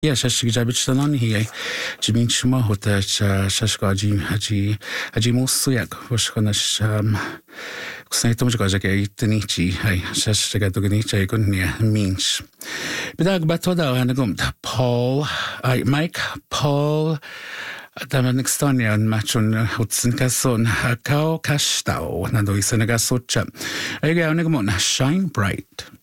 Ja, Shashigabichalani here. Jimin Shuma Hota Shashgaji Haji Musuyak was gonna Kusnatomjagaja Tanichi, Shashagaganicha Gunia means. Bidag Batoda and a gump Paul, Mike, Paul. Damanikstania and Machon Hudson Casson, Kao Kastao, Nando Isanagasocha. Again, Shine Bright.